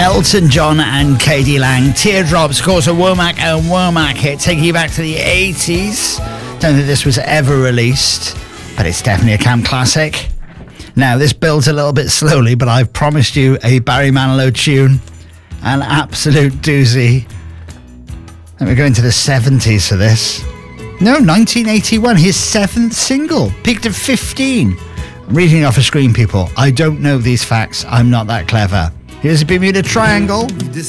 Elton John and K.D. Lang. Teardrops, of course, a Womack and Womack hit, taking you back to the 80s. Don't think this was ever released, but it's definitely a camp classic. Now, this builds a little bit slowly, but I've promised you a Barry Manilow tune. An absolute doozy. And we're going to the 70s for this. No, 1981, his 7th single. Peaked at 15. I'm reading off a screen, people. I don't know these facts. I'm not that clever. Here's a Bermuda Triangle.